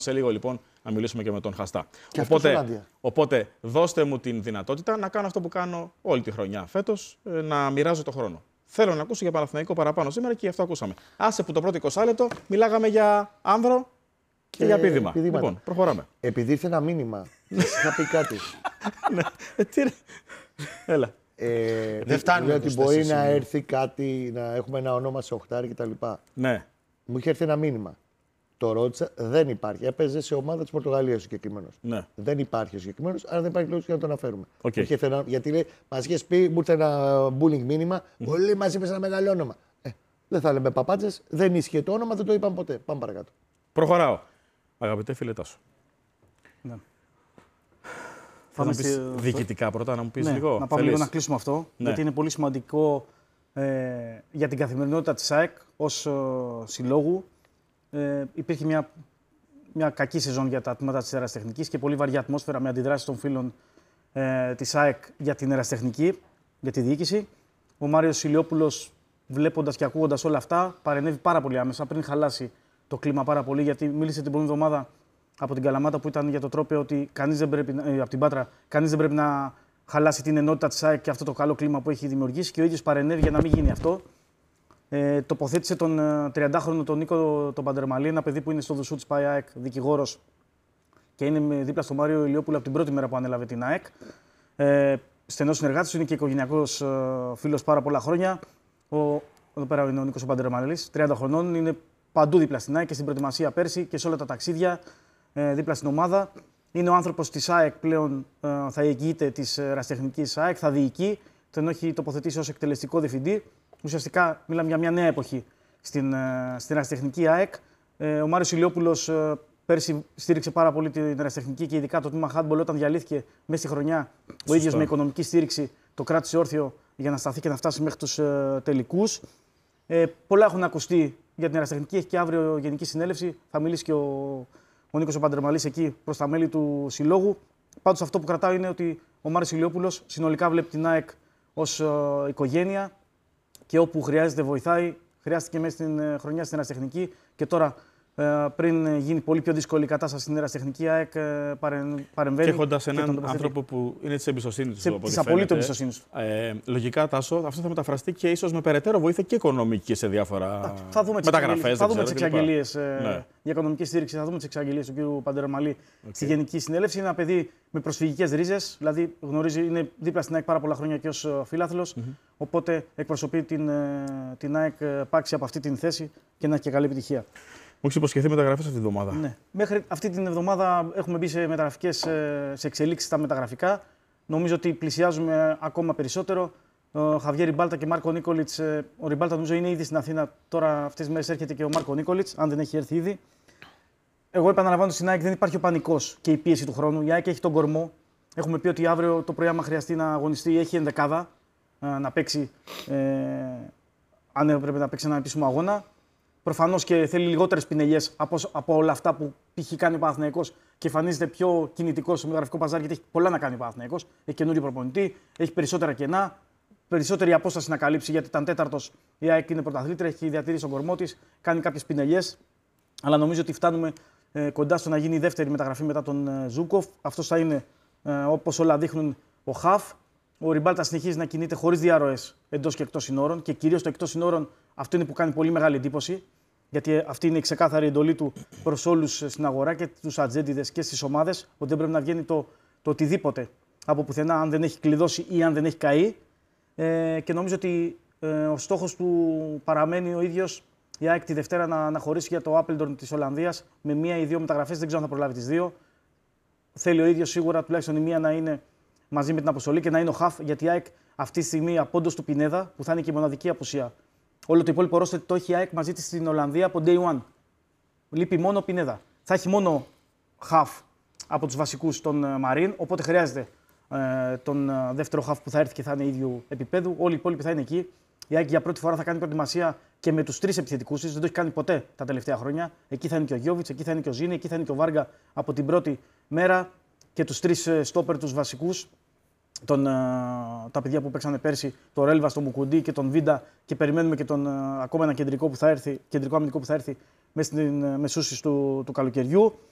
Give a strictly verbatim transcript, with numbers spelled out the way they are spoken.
Σε λίγο λοιπόν να μιλήσουμε και με τον Χαστά. Οπότε, οπότε δώστε μου την δυνατότητα να κάνω αυτό που κάνω όλη τη χρονιά φέτος, να μοιράζω το χρόνο. Θέλω να ακούσω για Παναθηναϊκό παραπάνω σήμερα και γι' αυτό ακούσαμε. Άσε που το πρώτο είκοσι λεπτό μιλάγαμε για άνδρο και, και για πήδημα. Λοιπόν, προχωράμε. Επειδή ήρθε ένα μήνυμα, είχα πει κάτι. Ναι, τι ρε. Έλα. Ε, Δεν φτάνει. Λέω ότι μπορεί να έρθει κάτι, να έχουμε ένα ονόμα σε οχτάρι κτλ. Ναι. Μου είχε έρθει ένα μήνυμα. Το ρώτησα, δεν υπάρχει. Έπαιζε σε ομάδα τη Πορτογαλία ο συγκεκριμένο. Ναι. Δεν υπάρχει ο συγκεκριμένο, άρα δεν υπάρχει λόγο για να τον αναφέρουμε. Okay. Ένα, γιατί λέει, μα είχε πει, μου ήρθε ένα bullying μήνυμα, mm. όλοι μα είπε ένα μεγάλο όνομα. Ε, δεν θα λέμε παπάντζε, δεν ίσχυε το όνομα, δεν το είπαμε ποτέ. Πάμε παρακάτω. Προχωράω. Αγαπητέ φίλε Τάσο. Ναι. Θα μου πεις διοικητικά πρώτα, να μου πεις ναι, λίγο. Να πάμε Θέλεις. λίγο να κλείσουμε αυτό, ναι. γιατί είναι πολύ σημαντικό ε, για την καθημερινότητα της ΑΕΚ ως ε, συλλόγου. Ε, υπήρχε μια, μια κακή σεζόν για τα τμήματα της αεραστεχνικής και πολύ βαριά ατμόσφαιρα με αντιδράσεις των φίλων ε, της ΑΕΚ για την αεραστεχνική, για τη διοίκηση. Ο Μάριος Ηλιόπουλος, βλέποντας και ακούγοντας όλα αυτά, παρενέβη πάρα πολύ άμεσα πριν χαλάσει το κλίμα πάρα πολύ, γιατί μίλησε την προηγούμενη εβδομάδα από την Καλαμάτα που ήταν για το τρόπαιο ότι κανείς δεν πρέπει, ε, από την Πάτρα, κανείς δεν πρέπει να χαλάσει την ενότητα της ΑΕΚ και αυτό το καλό κλίμα που έχει δημιουργήσει και ο ίδιος παρενέβη για να μην γίνει αυτό. Ε, τοποθέτησε τον τριαντάχρονο τον Νίκο τον Παντερμαλή, ένα παιδί που είναι στο Δουσού της ΠΑΕ ΑΕΚ, δικηγόρος και είναι δίπλα στο Μάριο Ηλιόπουλο από την πρώτη μέρα που ανέλαβε την ΑΕΚ. Ε, στενός συνεργάτης, είναι και οικογενειακός ε, φίλος πάρα πολλά χρόνια. Ο, εδώ πέρα είναι ο Νίκος ο Παντερμαλής, τριάντα χρονών, είναι παντού δίπλα στην ΑΕΚ και στην προετοιμασία πέρσι και σε όλα τα ταξίδια ε, δίπλα στην ομάδα. Είναι ο άνθρωπος της ΑΕΚ πλέον, ε, θα εγγυείται της αεραστεχνικής ΑΕΚ, θα διοικεί, τον έχει τοποθετήσει ως εκτελεστικό διευθυντή. Ουσιαστικά μιλάμε για μια νέα εποχή στην, στην αεραστεχνική ΑΕΚ. Ε, ο Μάριος Ηλιόπουλος ε, πέρσι στήριξε πάρα πολύ την αεραστεχνική και ειδικά το τμήμα handball όταν διαλύθηκε μέσα στη χρονιά. Σωστά. Ο ίδιος με οικονομική στήριξη το κράτησε όρθιο για να σταθεί και να φτάσει μέχρι τους ε, τελικούς. Ε, πολλά έχουν ακουστεί για την αεραστεχνική. Έχει και αύριο γενική συνέλευση. Θα μιλήσει και ο, ο Νίκος ο Παντερμαλής εκεί προς τα μέλη του συλλόγου. Πάντως αυτό που κρατάω είναι ότι ο Μάριος Ηλιόπουλος συνολικά βλέπει την ΑΕΚ ως ε, οικογένεια. Και όπου χρειάζεται βοηθάει, χρειάστηκε μέσα στην χρονιά στην αεραστεχνική και τώρα πριν γίνει πολύ πιο δύσκολη η κατάσταση στην αεραστεχνική, η ΑΕΚ παρεμβαίνει. Και έχοντας έναν άνθρωπο που είναι της εμπιστοσύνης του. Της απολύτως εμπιστοσύνης του. Ε, λογικά, Τάσο, αυτό θα μεταφραστεί και ίσως με περαιτέρω βοήθεια και οικονομική σε διάφορα μεταγραφές. Θα δούμε τις εξαγγελίες ναι. για οικονομική στήριξη, θα δούμε τις εξαγγελίες του κ. Παντερμαλή okay. στη Γενική Συνέλευση. Είναι ένα παιδί με προσφυγικές ρίζες, δηλαδή γνωρίζει, είναι δίπλα στην ΑΕΚ πάρα πολλά χρόνια και ως φίλαθλος. Mm-hmm. Οπότε εκπροσωπεί την, την ΑΕΚ πάξει από αυτή την θέση και να έχει και καλή επιτυχία. Μου έχει υποσχεθεί μεταγραφές αυτή την εβδομάδα. Ναι. Μέχρι αυτή την εβδομάδα έχουμε μπει σε μεταγραφικές, σε εξελίξεις στα μεταγραφικά. Νομίζω ότι πλησιάζουμε ακόμα περισσότερο. Ο Χαβιέ Ριμπάλτα και Μάρκο Νίκολιτς. Ο Ριμπάλτα νομίζω είναι ήδη στην Αθήνα. Τώρα αυτές τις μέρες έρχεται και ο Μάρκο Νίκολιτς, αν δεν έχει έρθει ήδη. Εγώ επαναλαμβάνω στην ΑΕΚ δεν υπάρχει ο πανικός και η πίεση του χρόνου. Η ΑΕΚ έχει τον κορμό. Έχουμε πει ότι αύριο το πρωί, άμα χρειαστεί να αγωνιστεί, έχει ενδεκάδα να παίξει. Ε, αν έπρεπε να παίξει ένα επίσημο αγώνα. Προφανώς και θέλει λιγότερες πινελιές από, από όλα αυτά που π.χ. κάνει ο Παναθηναϊκός και εμφανίζεται πιο κινητικός στο μεταγραφικό παζάρι, γιατί έχει πολλά να κάνει ο Παναθηναϊκός. Έχει καινούριο προπονητή, έχει περισσότερα κενά, περισσότερη απόσταση να καλύψει γιατί ήταν τέταρτος. Η ΑΕΚ είναι πρωταθλήτρια, έχει διατηρήσει τον κορμό της, κάνει κάποιες πινελιές. Αλλά νομίζω ότι φτάνουμε ε, κοντά στο να γίνει η δεύτερη μεταγραφή μετά τον ε, Ζούκοφ. Αυτό θα είναι, ε, όπως όλα δείχνουν, ο Χαφ. Ο Ριμπάλτα συνεχίζει να κινείται χωρίς διαρροές εντός και εκτός συνόρων και κυρίως το εκτός συνόρων αυτό είναι που κάνει πολύ μεγάλη εντύπωση. Γιατί αυτή είναι η ξεκάθαρη εντολή του προς όλους στην αγορά και τους ατζέντιδες και στις ομάδες, ότι δεν πρέπει να βγαίνει το, το οτιδήποτε από πουθενά, αν δεν έχει κλειδώσει ή αν δεν έχει καεί. Ε, και νομίζω ότι ε, ο στόχος του παραμένει ο ίδιος, η ΑΕΚ τη Δευτέρα να αναχωρήσει για το Άπελντορν της Ολλανδίας με μία ή δύο μεταγραφές. Δεν ξέρω αν θα προλάβει τις δύο. Θέλει ο ίδιος σίγουρα τουλάχιστον η μία να είναι μαζί με την αποστολή και να είναι ο Χαφ, γιατί η ΑΕΚ αυτή τη στιγμή απόντος του Πινέδα, που θα είναι και η μοναδική απουσία. Όλο το υπόλοιπο ρόστερ το έχει η ΑΕΚ μαζί της στην Ολλανδία από day one. Λείπει μόνο ο Πινέδα. Θα έχει μόνο χαφ από τους βασικούς τον Μαρίν, οπότε χρειάζεται ε, τον δεύτερο χαφ που θα έρθει και θα είναι ίδιου επίπεδου. Όλοι οι υπόλοιποι θα είναι εκεί. Η ΑΕΚ για πρώτη φορά θα κάνει προετοιμασία και με τους τρεις επιθετικούς της. Δεν το έχει κάνει ποτέ τα τελευταία χρόνια. Εκεί θα είναι και ο Γιώβιτς, εκεί θα είναι και ο Ζήνη, εκεί θα είναι και ο Βάργα από την πρώτη μέρα. Και τους τρεις στόπερ τους βασικούς. Τον, τα παιδιά που παίξανε πέρσι, τον Ρέλβα, τον Μουκουντή και τον Βίντα, και περιμένουμε και τον, ακόμα ένα κεντρικό, που θα έρθει, κεντρικό αμυντικό που θα έρθει μέσα στην μεσούσεις του, του καλοκαιριού.